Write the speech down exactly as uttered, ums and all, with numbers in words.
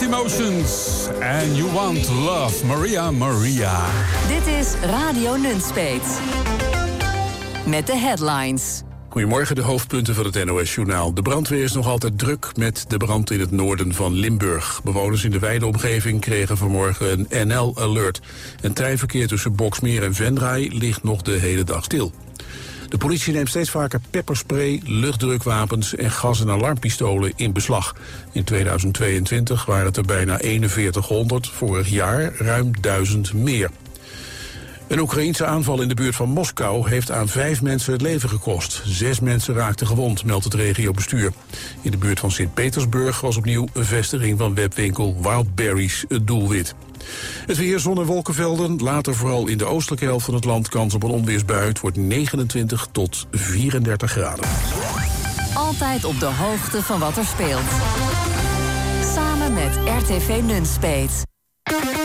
Mixed Emotions. And You Want Love, Maria Maria. Dit is Radio Nunspeet. Met de headlines. Goedemorgen, de hoofdpunten van het N O S-journaal. De brandweer is nog altijd druk met de brand in het noorden van Limburg. Bewoners in de wijde omgeving kregen vanmorgen een N L-alert. En treinverkeer tussen Boxmeer en Venray ligt nog de hele dag stil. De politie neemt steeds vaker pepperspray, luchtdrukwapens en gas- en alarmpistolen in beslag. In tweeduizend tweeëntwintig waren het er bijna eenenveertighonderd, vorig jaar ruim duizend meer. Een Oekraïense aanval in de buurt van Moskou heeft aan vijf mensen het leven gekost. Zes mensen raakten gewond, meldt het regiobestuur. In de buurt van Sint-Petersburg was opnieuw een vestiging van webwinkel Wildberries het doelwit. Het weer, zon en wolkenvelden, later vooral in de oostelijke helft van het land kans op een onweersbui. Het wordt negenentwintig tot vierendertig graden. Altijd op de hoogte van wat er speelt. Samen met R T V Nunspeet.